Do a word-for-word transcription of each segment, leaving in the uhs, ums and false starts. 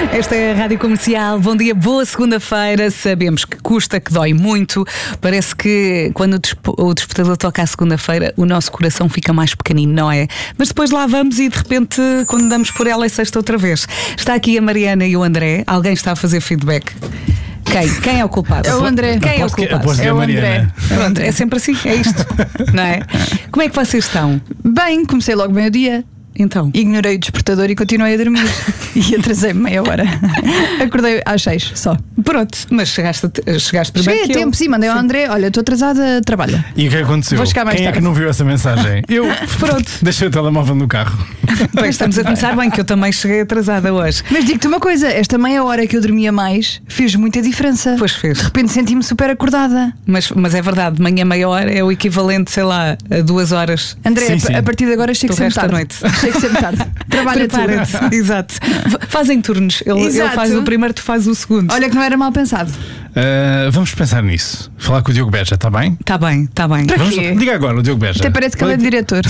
Esta é a Rádio Comercial. Bom dia, boa segunda-feira. Sabemos que custa, que dói muito. Parece que quando o, desp- o despertador toca à segunda-feira, o nosso coração fica mais pequenino, não é? Mas depois lá vamos e de repente, quando damos por ela, é sexta outra vez. Está aqui a Mariana e o André. Alguém está a fazer feedback? Quem? Quem é o culpado? É o André. Quem é o Aposto que- culpado? aposto que É o André. Pronto, é sempre assim, é isto, não é? Como é que vocês estão? Bem, comecei logo bem o dia. Então, Ignorei o despertador e continuei a dormir. E atrasei-me meia hora. Acordei às seis só. pronto, mas chegaste, a- chegaste primeiro Cheguei a que eu. tempo, sim, mandei ao André. Olha, estou atrasada, trabalha. E o que aconteceu? Vou chegar mais Quem é tarde. que não viu essa mensagem? Eu. Pronto. Deixei o telemóvel no carro. Bem, estamos a começar bem, que eu também cheguei atrasada hoje. Mas digo-te uma coisa: esta meia hora que eu dormia mais fez muita diferença. Pois fez. De repente senti-me super acordada. Mas, mas é verdade, de manhã meia hora é o equivalente, sei lá, a duas horas. André, Sim, a- sim. a partir de agora chego Do sempre resto da tarde. noite. Chego sempre tarde. Trabalha tudo. Prepara-te. Exato. F- Fazem turnos. Ele, ele Exato. faz o primeiro, tu fazes o segundo. Olha que não era mal pensado. Ah, vamos pensar nisso. Falar com o Diogo Beja, está bem? Está bem, está bem. Para Vamos, quê? diga agora, o Diogo Beja. Até parece que ele é diretor.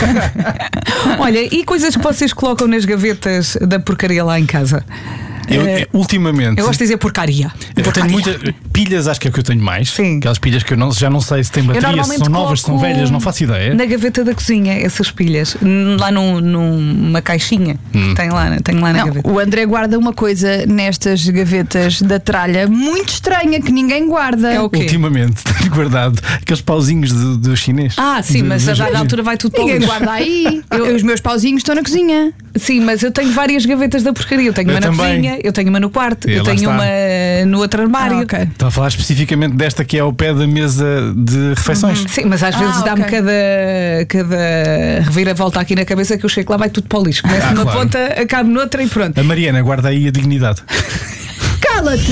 Olha, e coisas que vocês colocam nas gavetas da porcaria lá em casa? Eu, Eh, eh, ultimamente. Eu gosto de dizer porcaria. eu Porcaria. tenho muitas pilhas, acho que é o que eu tenho mais. Sim. Aquelas pilhas que eu não, já não sei se têm bateria, se normalmente são novas, se são coloco velhas, não faço ideia. Na gaveta da cozinha, essas pilhas. N- Lá num- numa caixinha. Hum. Tem lá, tenho lá na Não, gaveta. o André guarda uma coisa nestas gavetas da tralha muito estranha que ninguém guarda. É o quê? Ultimamente tenho guardado aqueles pauzinhos do, do chinês. Ah, sim, De- mas a dos- dada altura vai tudo para o Ninguém lixo. guarda aí. Eu- os meus pauzinhos estão na cozinha. Sim, mas eu tenho várias gavetas da porcaria. Eu tenho Eu uma na também. cozinha, eu tenho uma no quarto, E eu lá tenho está. uma no outro armário. Ah, ok. Estou a falar especificamente desta que é ao pé da mesa de refeições. Sim, mas às Ah, vezes dá-me ok. cada, cada reviravolta aqui na cabeça que eu chego lá, vai tudo para o lixo. Começo Ah, numa claro. ponta, acabo noutra e pronto. A Mariana guarda aí a dignidade. Cala-te!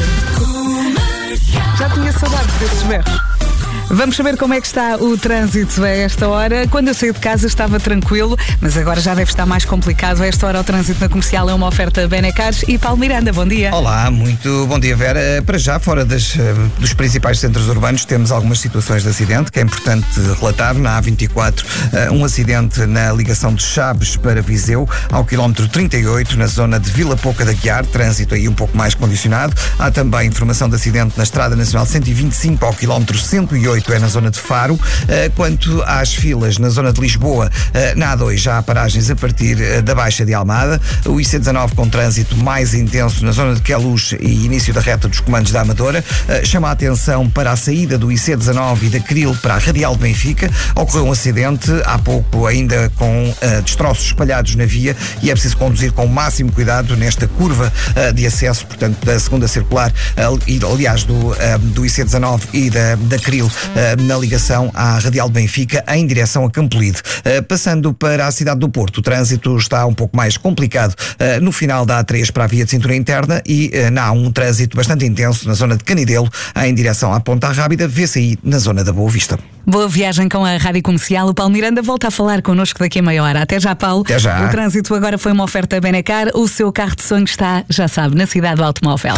Já tinha saudade desses berros. Vamos saber como é que está o trânsito a esta hora. Quando eu saí de casa estava tranquilo, mas agora já deve estar mais complicado. A esta hora o trânsito na comercial é uma oferta Benecares e Paulo Miranda. Bom dia. Olá, muito bom dia, Vera. Para já, fora das, eh, dos principais centros urbanos, temos algumas situações de acidente que é importante relatar. Na A vinte e quatro, eh, um acidente na ligação de Chaves para Viseu, ao quilómetro trinta e oito, na zona de Vila Pouca da Guiar, trânsito aí um pouco mais condicionado. Há também informação de acidente na Estrada Nacional cento e vinte e cinco, ao quilómetro cento e oito, é na zona de Faro. Eh, Quanto às filas, na zona de Lisboa, eh, na A dois já há paragens a partir eh, da Baixa de Almada. O I C dezanove com trânsito mais intenso na zona de Queluz e início da reta dos comandos da Amadora. Eh, Chama a atenção para a saída do I C dezanove e da Cril para a Radial de Benfica. Ocorreu um acidente há pouco, ainda com eh, destroços espalhados na via, e é preciso conduzir com o máximo cuidado nesta curva eh, de acesso, portanto, da segunda circular, eh, e, aliás, do, eh, do I C dezanove e da, da Cril, eh, na ligação à Radial de Benfica em direção a Campolide. Uh, passando para a cidade do Porto, o trânsito está um pouco mais complicado uh, no final da A três para a via de cintura interna, e uh, na A um um trânsito bastante intenso na zona de Canidelo em direção à Ponta Rábida, vê-se aí na zona da Boa Vista. Boa viagem com a Rádio Comercial. O Paulo Miranda volta a falar connosco daqui a meia hora. Até já, Paulo. Até já. O trânsito agora foi uma oferta Benecar. O seu carro de sonho está, já sabe, na cidade do automóvel.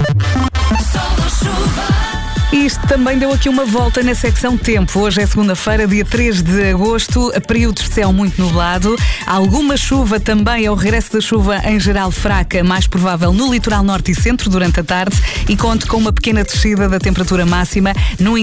Isto também deu aqui uma volta na secção Tempo. Hoje é segunda-feira, dia três de agosto, períodos de céu muito nublado. Alguma chuva também, é o regresso da chuva em geral fraca, mais provável no litoral norte e centro durante a tarde, e conto com uma pequena descida da temperatura máxima no